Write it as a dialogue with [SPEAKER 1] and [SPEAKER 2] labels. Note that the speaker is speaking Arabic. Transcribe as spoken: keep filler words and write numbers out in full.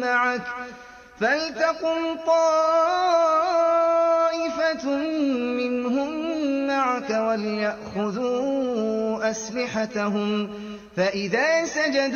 [SPEAKER 1] معك فلتقم طائفة منهم معك وليأخذوا أسلحتهم فإذا سجدوا